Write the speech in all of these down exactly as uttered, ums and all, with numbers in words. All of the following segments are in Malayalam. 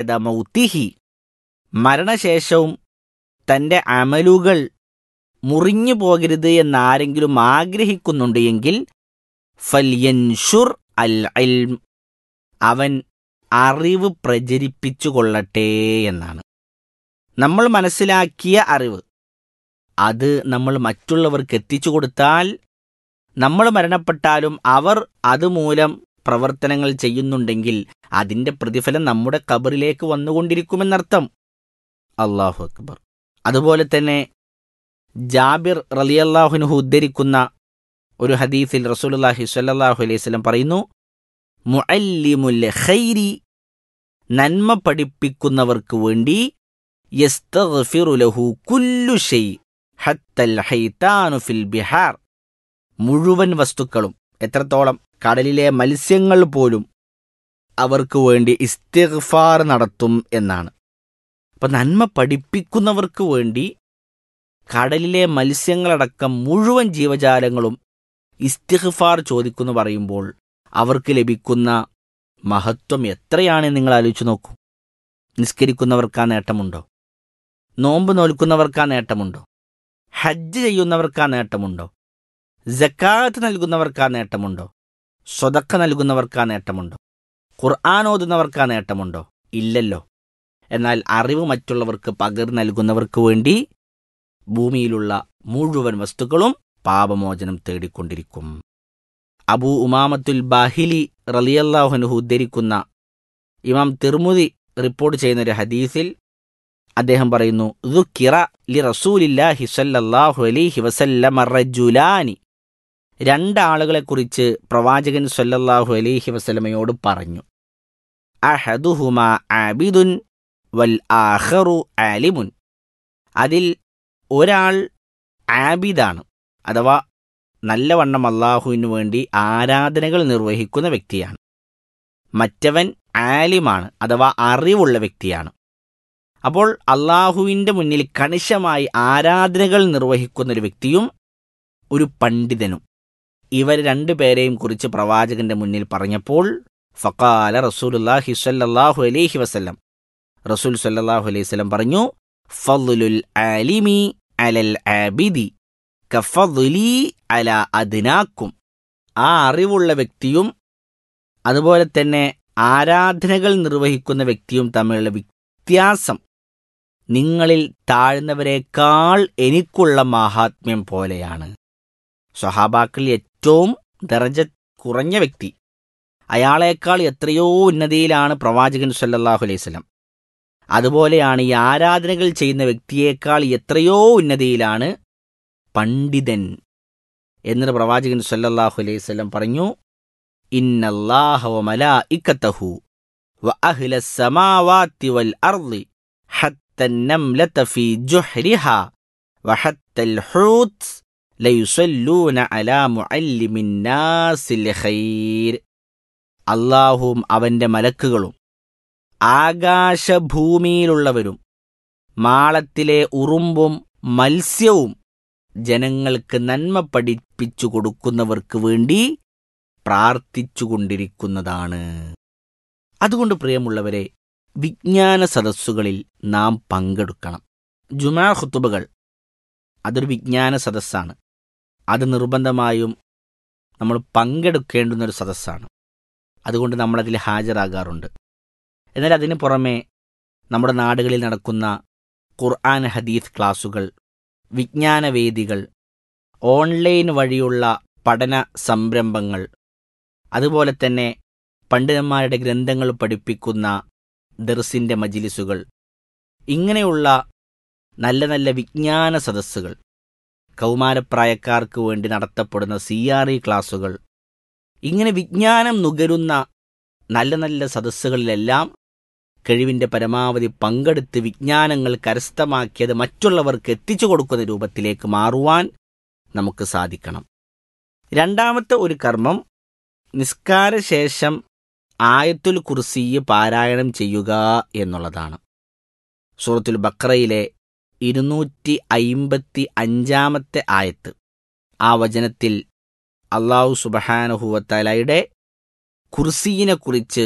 ബഅദ മൗതിഹി, മരണശേഷവും തൻ്റെ അമലുകൾ മുറിഞ്ഞു പോകരുത് എന്നാരെങ്കിലും ആഗ്രഹിക്കുന്നുണ്ട് എങ്കിൽ ഫൽയൻഷുർ അൽ ഇൽം, അവൻ അറിവ് പ്രചരിപ്പിച്ചു കൊള്ളട്ടെ എന്നാണ്. നമ്മൾ മനസ്സിലാക്കിയ അറിവ് അത് നമ്മൾ മറ്റുള്ളവർക്ക് എത്തിച്ചു കൊടുത്താൽ നമ്മൾ മരണപ്പെട്ടാലും അവർ അതുമൂലം പ്രവർത്തനങ്ങൾ ചെയ്യുന്നുണ്ടെങ്കിൽ അതിൻ്റെ പ്രതിഫലം നമ്മുടെ ഖബറിലേക്ക് വന്നുകൊണ്ടിരിക്കുമെന്നർത്ഥം. അല്ലാഹു അക്ബർ. അതുപോലെ തന്നെ ജാബിർ റളിയല്ലാഹു അൻഹു ഉദ്ധരിക്കുന്ന ഒരു ഹദീസിൽ റസൂലുള്ളാഹി സ്വല്ലല്ലാഹു അലൈഹി വസല്ലം പറയുന്നു, മുഅല്ലിമുൽ ഖൈരി, നന്മ പഠിപ്പിക്കുന്നവർക്ക് വേണ്ടി യസ്തഗ്ഫിറു ലഹു കുല്ലു ഷൈ ഹത്തൽ ഹൈതാനു ഫിൽ ബിഹാർ, മുഴുവൻ വസ്തുക്കളും, എത്രത്തോളം കടലിലെ മത്സ്യങ്ങൾ പോലും അവർക്ക് വേണ്ടി ഇസ്തിഗ്ഫാർ നടത്തും എന്നാണ്. അപ്പം നന്മ പഠിപ്പിക്കുന്നവർക്ക് വേണ്ടി കടലിലെ മത്സ്യങ്ങളടക്കം മുഴുവൻ ജീവജാലങ്ങളും ഇസ്തിഗ്ഫാർ ചോദിക്കുന്നു പറയുമ്പോൾ അവർക്ക് ലഭിക്കുന്ന മഹത്വം എത്രയാണെന്ന് നിങ്ങൾ ആലോചിച്ച് നോക്കൂ. നിസ്കരിക്കുന്നവർക്ക് ആ നേട്ടമുണ്ടോ? നോമ്പ് നോൽക്കുന്നവർക്ക് ആ നേട്ടമുണ്ടോ? ഹജ്ജ് ചെയ്യുന്നവർക്ക് ആ നേട്ടമുണ്ടോ? സക്കാത്ത് നൽകുന്നവർക്ക് ആ നേട്ടമുണ്ടോ? സ്വതക്ക നൽകുന്നവർക്ക് ആ നേട്ടമുണ്ടോ? ഖുർആൻ ഓതുന്നവർക്ക് ആ നേട്ടമുണ്ടോ? ഇല്ലല്ലോ. എന്നാൽ അറിവ് മറ്റുള്ളവർക്ക് പകർന്നു നൽകുന്നവർക്ക് വേണ്ടി ഭൂമിയിലുള്ള മുഴുവൻ വസ്തുക്കളും പാപമോചനം തേടിക്കൊണ്ടിരിക്കും. അബൂ ഉമാമത്തുൽ ബാഹിലി റളിയല്ലാഹു അൻഹു ഉദ്ധരിക്കുന്ന ഇമാം തിർമുദി റിപ്പോർട്ട് ചെയ്യുന്ന ഒരു ഹദീസിൽ അദ്ദേഹം പറയുന്നു, ദുക്കിറ ലി റസൂലില്ലാഹി സ്വല്ലല്ലാഹു അലൈഹി വസല്ലമ റജുലാനി, രണ്ടാളുകളെക്കുറിച്ച് പ്രവാചകൻ സ്വല്ലല്ലാഹു അലൈഹി വസല്ലമയോട് പറഞ്ഞു. അഹദുഹുമാ ആബിദുൻ വൽ ആഖറു ആലിമുൻ, അതിൽ ഒരാൾ ആബിദാണ്, അഥവാ നല്ലവണ്ണം അള്ളാഹുവിനു വേണ്ടി ആരാധനകൾ നിർവഹിക്കുന്ന വ്യക്തിയാണ്. മറ്റവൻ ആലിമാണ്, അഥവാ അറിവുള്ള വ്യക്തിയാണ്. അപ്പോൾ അള്ളാഹുവിൻ്റെ മുന്നിൽ കണിശമായി ആരാധനകൾ നിർവഹിക്കുന്നൊരു വ്യക്തിയും ഒരു പണ്ഡിതനും, ഇവർ രണ്ടുപേരെയും കുറിച്ച് പ്രവാചകന്റെ മുന്നിൽ പറഞ്ഞപ്പോൾ ഫഖാല റസൂലുള്ളാഹി സ്വല്ലല്ലാഹു അലൈഹി വസല്ലം, റസൂൽ സ്വല്ലല്ലാഹു അലൈഹി വസല്ലം പറഞ്ഞു, ഫദ്ലുൽ ആലിമി അലൽ ആബിദി കഫദ്ലി അലാ അദ്നാക്കും, ആ അറിവുള്ള വ്യക്തിയും അതുപോലെ തന്നെ ആരാധനകൾ നിർവഹിക്കുന്ന വ്യക്തിയും തമ്മിലുള്ള വ്യത്യാസം നിങ്ങളിൽ താഴ്ന്നവരെക്കാൾ എനിക്കുള്ള മാഹാത്മ്യം പോലെയാണ്. സ്വഹാബാക്കളിൽ ഏറ്റവും ദറജ കുറഞ്ഞ വ്യക്തി, അയാളേക്കാൾ എത്രയോ ഉന്നതിയിലാണ് പ്രവാചകൻ സ്വല്ലല്ലാഹു അലൈഹി വസല്ലം. അതുപോലെയാണ് ഈ ആരാധനകൾ ചെയ്യുന്ന വ്യക്തിയേക്കാൾ എത്രയോ ഉന്നതിയിലാണ് പണ്ഡിതൻ എന്ന് പ്രവാചകൻ സ്വല്ലല്ലാഹു അലൈഹി വസല്ലം പറഞ്ഞു. ഇന്നല്ലാഹ വ മലായികതഹു വ അഹ്ലസ് സമാവാതി വൽ അർളി ഹത്തൻ നംലത ഫീ ജുഹ്രിഹാ വ ഹത്തൽ ഹൂത് ലയുസല്ലൂന അലാ മുഅല്ലിമിൻ നാസിൽ ഖൈർ. അല്ലാഹുവും അവൻ്റെ മലക്കുകളും ആകാശഭൂമിയിലുള്ളവരും മാളത്തിലെ ഉറുമ്പും മത്സ്യവും ജനങ്ങൾക്ക് നന്മ പഠിപ്പിച്ചു കൊടുക്കുന്നവർക്ക് വേണ്ടി പ്രാർത്ഥിച്ചുകൊണ്ടിരിക്കുന്നതാണ്. അതുകൊണ്ട് പ്രിയമുള്ളവരെ, വിജ്ഞാന സദസ്സുകളിൽ നാം പങ്കെടുക്കണം. ജുമാ ഖുതുബകൾ അതൊരു വിജ്ഞാന സദസ്സാണ്. അത് നിർബന്ധമായും നമ്മൾ പങ്കെടുക്കേണ്ടുന്നൊരു സദസ്സാണ്. അതുകൊണ്ട് നമ്മളതിൽ ഹാജരാകാറുണ്ട്. എന്നാൽ അതിന് പുറമെ നമ്മുടെ നാടുകളിൽ നടക്കുന്ന ഖുർആൻ ഹദീസ് ക്ലാസുകൾ, വിജ്ഞാനവേദികൾ, ഓൺലൈൻ വഴിയുള്ള പഠന സംരംഭങ്ങൾ, അതുപോലെ തന്നെ പണ്ഡിതന്മാരുടെ ഗ്രന്ഥങ്ങൾ പഠിപ്പിക്കുന്ന ദർസിൻ്റെ മജ്ലിസുകൾ, ഇങ്ങനെയുള്ള നല്ല നല്ല വിജ്ഞാന സദസ്സുകൾ, കൗമാരപ്രായക്കാർക്ക് വേണ്ടി നടത്തപ്പെടുന്ന സി ആർ ഇ ക്ലാസുകൾ, ഇങ്ങനെ വിജ്ഞാനം നുകരുന്ന നല്ല നല്ല സദസ്സുകളിലെല്ലാം കഴിവിൻ്റെ പരമാവധി പങ്കെടുത്ത് വിജ്ഞാനങ്ങൾ കരസ്ഥമാക്കിയത് മറ്റുള്ളവർക്ക് എത്തിച്ചു കൊടുക്കുന്ന രൂപത്തിലേക്ക് മാറുവാൻ നമുക്ക് സാധിക്കണം. രണ്ടാമത്തെ ഒരു കർമ്മം, നിസ്കാരശേഷം ആയത്തുൽ കുർസി പാരായണം ചെയ്യുക എന്നുള്ളതാണ്. സൂറത്തുൽ ബഖറയിലെ ഇരുന്നൂറ്റി അയിമ്പത്തി അഞ്ചാമത്തെ ആയത്ത്, ആ വചനത്തിൽ അല്ലാഹു സുബ്ഹാനഹു വ തആലയുടെ കുർസിയിനെ കുറിച്ച്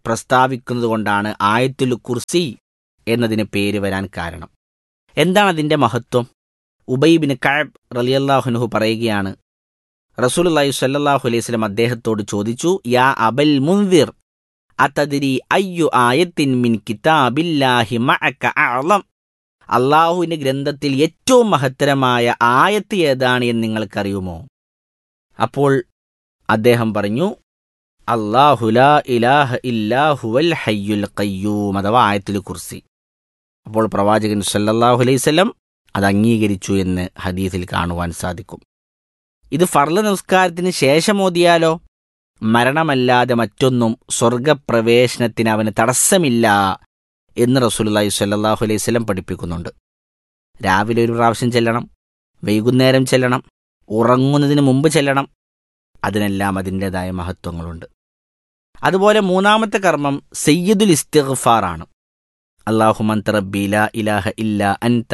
പ്രസ്താവിക്കുന്നത് കൊണ്ടാണ് ആയത്തുൽ കുർസി എന്നതിന് പേര് വരാൻ കാരണം. എന്താണ് അതിൻ്റെ മഹത്വം? ഉബൈ ബിൻ കഅബ് റളിയല്ലാഹു അൻഹു പറയുകയാണ്, റസൂലുള്ളാഹി സ്വല്ലല്ലാഹു അലൈഹി വസല്ലം അദ്ദേഹത്തോട് ചോദിച്ചു, യാ അബൽ മുൻദിർ അതദ്രി അയ്യു ആയത്തിൻ മിൻ കിതാബില്ലാഹി മഅക അഅളം, അള്ളാഹുവിൻ്റെ ഗ്രന്ഥത്തിൽ ഏറ്റവും മഹത്തരമായ ആയത്ത് ഏതാണ് എന്ന് നിങ്ങൾക്കറിയുമോ? അപ്പോൾ അദ്ദേഹം പറഞ്ഞു, അല്ലാഹു ലാ ഇലാഹ ഇല്ലാ ഹുവൽ ഹയ്യുൽ ഖയ്യൂം, അഥവാ ആയത്തുൽ കുർസി. അപ്പോൾ പ്രവാചകൻ സല്ലല്ലാഹു അലൈഹി വസല്ലം അത് അംഗീകരിച്ചു എന്ന് ഹദീസിൽ കാണുവാൻ സാധിക്കും. ഇത് ഫർള് നമസ്കാരത്തിന് ശേഷം ഓതിയാലോ? മരണമല്ലാതെ മറ്റൊന്നും സ്വർഗപ്രവേശനത്തിന് അവന് തടസ്സമില്ല എന്ന് റസൂലുള്ളാഹി സ്വല്ലല്ലാഹു അലൈഹി വസല്ലം പഠിപ്പിക്കുന്നുണ്ട്. രാവിലെ ഒരു പ്രാവശ്യം ചെല്ലണം, വൈകുന്നേരം ചെല്ലണം, ഉറങ്ങുന്നതിന് മുമ്പ് ചെല്ലണം. അതിനെല്ലാം അതിൻ്റെതായ മഹത്വങ്ങളുണ്ട്. അതുപോലെ മൂന്നാമത്തെ കർമ്മം സയ്യിദുൽ ഇസ്തിഗ്ഫാറാണ്. അല്ലാഹുമ്മ അൻത റബ്ബി ലാ ഇലാഹ ഇല്ലാ അൻത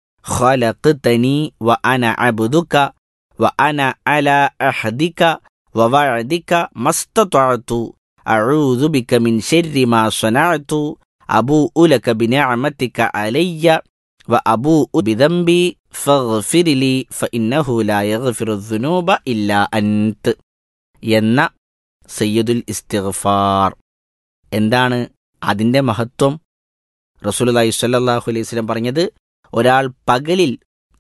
ഖലഖ്തനി വ അന അബ്ദുക വ അന അലാ അഹദിക വ വഅദിക മസ്തതഅതു അഊദു ബിക മിൻ ശർരി മാ സനഅതു അബൂഉ ലക ബിനിഅമതിക അലയ്യ വ അബൂഉ ബിദംബി ഫഗ്ഫിർ ലി ഫഇന്നഹു ലാ യഗ്ഫിറു ദുനൂബ ഇല്ലാ അൻത എന്ന സയ്യിദുൽ ഇസ്തിഗ്ഫാർ. എന്താണ് അതിൻ്റെ മഹത്വം? റസൂലുള്ളാഹി സ്വല്ലല്ലാഹു അലൈഹി വസല്ലം പറഞ്ഞത്, ഒരാൾ പകലിൽ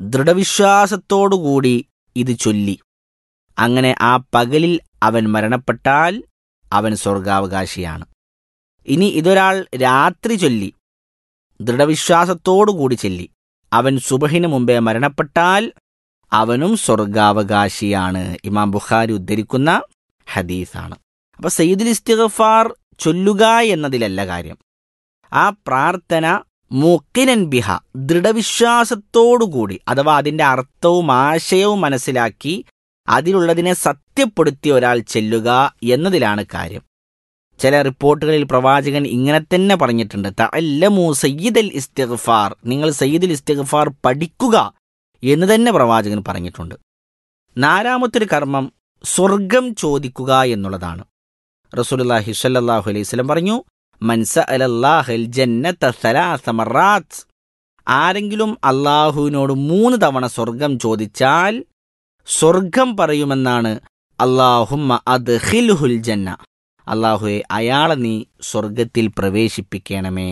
ദൃഢവിശ്വാസത്തോടുകൂടി ഇത് ചൊല്ലി, അങ്ങനെ ആ പകലിൽ അവൻ മരണപ്പെട്ടാൽ അവൻ സ്വർഗാവകാശിയാണ്. ഇനി ഇതൊരാൾ രാത്രി ചൊല്ലി, ദൃഢവിശ്വാസത്തോടുകൂടി ചൊല്ലി, അവൻ സുബഹിന് മുമ്പേ മരണപ്പെട്ടാൽ അവനും സ്വർഗാവകാശിയാണ്. ഇമാം ബുഖാരി ഉദ്ധരിക്കുന്ന ഹദീസാണ്. അപ്പോൾ സയ്യിദുൽ ഇസ്തിഗ്ഫാർ ചൊല്ലുക എന്നതിലല്ല കാര്യം. ആ പ്രാർത്ഥന മുഖിനൻ ബിഹ, ദൃഢവിശ്വാസത്തോടുകൂടി, അഥവാ അതിൻ്റെ അർത്ഥവും ആശയവും മനസ്സിലാക്കി അതിലുള്ളതിനെ സത്യപ്പെടുത്തി ഒരാൾ ചെല്ലുക എന്നതിലാണ് കാര്യം. ചില റിപ്പോർട്ടുകളിൽ പ്രവാചകൻ ഇങ്ങനെ തന്നെ പറഞ്ഞിട്ടുണ്ട്, തഅല്ലമു സയ്യിദൽ ഇസ്തിഗ്ഫാർ, നിങ്ങൾ സയ്യിദുൽ ഇസ്തിഗ്ഫാർ പഠിക്കുക എന്ന് തന്നെ പ്രവാചകൻ പറഞ്ഞിട്ടുണ്ട്. നാലാമത്തൊരു കർമ്മം സ്വർഗം ചോദിക്കുക എന്നുള്ളതാണ്. റസൂലുള്ളാഹി സ്വല്ലല്ലാഹു അലൈഹി വസല്ലം പറഞ്ഞു, മൻ സഅലല്ലാഹൽ ജന്നത സലാസ മറാത്ത്, ആരെങ്കിലും അള്ളാഹുവിനോട് മൂന്ന് തവണ സ്വർഗം ചോദിച്ചാൽ സ്വർഗം പറയുമെന്നാണ്, അല്ലാഹുമ്മ അദ്ഖിൽഹുൽ ജന്ന, അള്ളാഹുവെ അയാളെ നീ സ്വർഗത്തിൽ പ്രവേശിപ്പിക്കണമേ.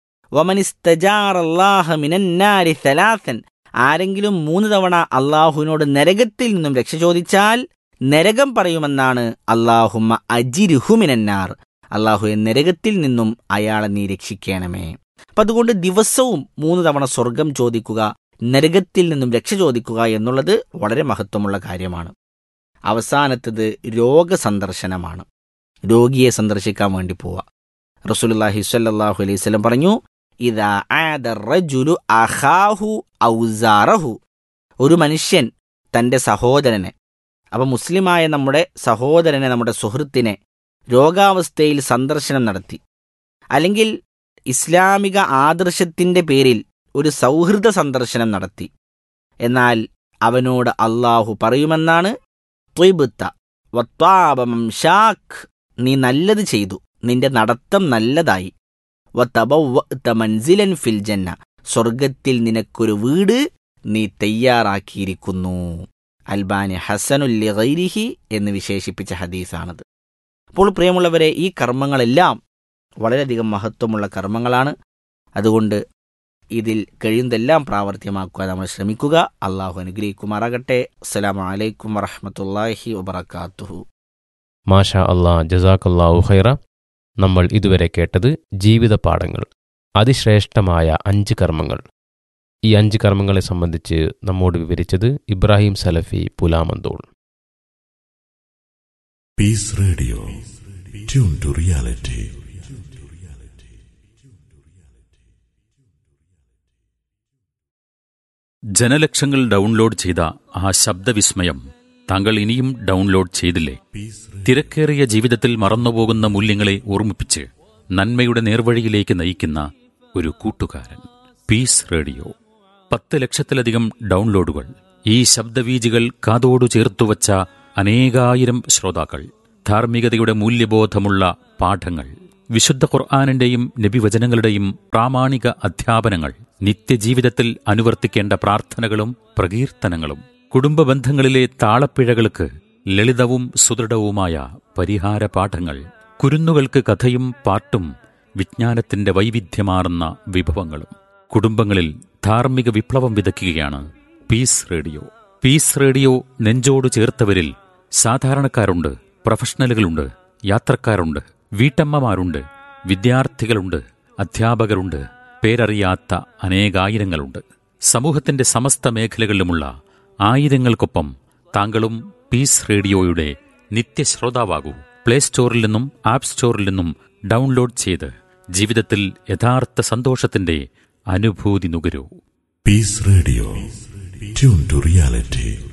വമനിസ്തജാറല്ലാഹ മിനന്നാരി സലാസൻ, ആരെങ്കിലും മൂന്ന് തവണ അള്ളാഹുവിനോട് നരകത്തിൽ നിന്നും രക്ഷ ചോദിച്ചാൽ നരകം പറയുമെന്നാണ്, അല്ലാഹുമ്മ അജിർഹു മിനന്നാർ, അള്ളാഹുവെ നരകത്തിൽ നിന്നും അയാളെ നീ രക്ഷിക്കണമേ. അപ്പം അതുകൊണ്ട് ദിവസവും മൂന്ന് തവണ സ്വർഗം ചോദിക്കുക, നരകത്തിൽ നിന്നും രക്ഷ ചോദിക്കുക എന്നുള്ളത് വളരെ മഹത്വമുള്ള കാര്യമാണ്. അവസാനത്തത് രോഗസന്ദർശനമാണ്. രോഗിയെ സന്ദർശിക്കാൻ വേണ്ടി പോവുക. റസൂലുള്ളാഹി സ്വല്ലല്ലാഹു അലൈഹി വസല്ലം പറഞ്ഞു, ഇദാ ആദ റജുലു അഖാഹു ഔ സാറഹു, ഒരു മനുഷ്യൻ തൻ്റെ സഹോദരനെ, അപ്പം മുസ്ലിമായ നമ്മുടെ സഹോദരനെ, നമ്മുടെ സുഹൃത്തിനെ രോഗാവസ്ഥയിൽ സന്ദർശനം നടത്തി, അല്ലെങ്കിൽ ഇസ്ലാമിക ആദർശത്തിൻ്റെ പേരിൽ ഒരു സൗഹൃദ സന്ദർശനം നടത്തി, എന്നാൽ അവനോട് അള്ളാഹു പറയുമെന്നാണ്, ത്വയ്ബ്ത വത്വാബ മംശാഖ്, നീ നല്ലത് ചെയ്തു, നിന്റെ നടത്തം നല്ലതായി, വതബവ്വഅത മൻസിലൻ ഫിൽ ജന്ന, സ്വർഗത്തിൽ നിനക്കൊരു വീട് നീ തയ്യാറാക്കിയിരിക്കുന്നു. അൽബാനി ഹസനുൽ ലിഗൈരിഹി എന്ന് വിശേഷിപ്പിച്ച ഹദീസാണത്. അപ്പോൾ പ്രിയമുള്ളവരെ, ഈ കർമ്മങ്ങളെല്ലാം വളരെയധികം മഹത്വമുള്ള കർമ്മങ്ങളാണ്. അതുകൊണ്ട് ഇതിൽ കഴിയുന്നതെല്ലാം പ്രാവർത്തികമാക്കുക നമ്മൾ ശ്രമിക്കുക. അള്ളാഹു അനുഗ്രഹിക്കുമാറാകട്ടെ. അസ്സലാമു അലൈക്കും വറഹ്മത്തുള്ളാഹി വബറകാതുഹു. മാഷാ അല്ലാ, ജസാക്കല്ലാഹു ഖൈറ. നമ്മൾ ഇതുവരെ കേട്ടത് ജീവിത പാഠങ്ങൾ, അതിശ്രേഷ്ഠമായ അഞ്ച് കർമ്മങ്ങൾ. ഈ അഞ്ച് കർമ്മങ്ങളെ സംബന്ധിച്ച് നമ്മോട് വിവരിച്ചത് ഇബ്രാഹിം സലഫി Pulamanthole. Piece radio, tune to reality. ജനലക്ഷങ്ങൾ download ചെയ്ത ആ ശബ്ദവിസ്മയം താങ്കൾ ഇനിയും ഡൗൺലോഡ് ചെയ്തില്ലേ? തിരക്കേറിയ ജീവിതത്തിൽ മറന്നുപോകുന്ന മൂല്യങ്ങളെ ഓർമ്മിപ്പിച്ച് നന്മയുടെ നേർവഴിയിലേക്ക് നയിക്കുന്ന ഒരു കൂട്ടുകാരൻ. പീസ് റേഡിയോ, പത്ത് ലക്ഷത്തിലധികം ഡൗൺലോഡുകൾ. ഈ ശബ്ദവീജികൾ കാതോടു ചേർത്തുവച്ച അനേകായിരം ശ്രോതാക്കൾ. ധാർമ്മികതയുടെ മൂല്യബോധമുള്ള പാഠങ്ങൾ, വിശുദ്ധ ഖുർആാനിന്റെയും നബിവചനങ്ങളുടെയും പ്രാമാണിക അധ്യാപനങ്ങൾ, നിത്യജീവിതത്തിൽ അനുവർത്തിക്കേണ്ട പ്രാർത്ഥനകളും പ്രകീർത്തനങ്ങളും, കുടുംബ ബന്ധങ്ങളിലെ താളപ്പിഴകൾക്ക് ലളിതവും സുദൃഢവുമായ പരിഹാര പാഠങ്ങൾ, കുരുന്നുകൾക്ക് കഥയും പാട്ടും വിജ്ഞാനത്തിന്റെ വൈവിധ്യമാർന്ന വിഭവങ്ങളും. കുടുംബങ്ങളിൽ ധാർമ്മിക വിപ്ലവം വിതയ്ക്കുകയാണ് പീസ് റേഡിയോ. പീസ് റേഡിയോ നെഞ്ചോട് ചേർത്തവരിൽ സാധാരണക്കാരുണ്ട്, പ്രൊഫഷണലുകളുണ്ട്, യാത്രക്കാരുണ്ട്, വീട്ടമ്മമാരുണ്ട്, വിദ്യാർത്ഥികളുണ്ട്, അധ്യാപകരുണ്ട്, പേരറിയാത്ത അനേകായിരങ്ങളുണ്ട്. സമൂഹത്തിന്റെ സമസ്ത മേഖലകളിലുമുള്ള ആയിരങ്ങൾക്കൊപ്പം താങ്കളും പീസ് റേഡിയോയുടെ നിത്യശ്രോതാവാകൂ. പ്ലേ സ്റ്റോറിൽ നിന്നും ആപ്പ് സ്റ്റോറിൽ നിന്നും ഡൗൺലോഡ് ചെയ്ത് ജീവിതത്തിൽ യഥാർത്ഥ സന്തോഷത്തിന്റെ അനുഭൂതി നുകരൂ. Piece radio, tune to reality.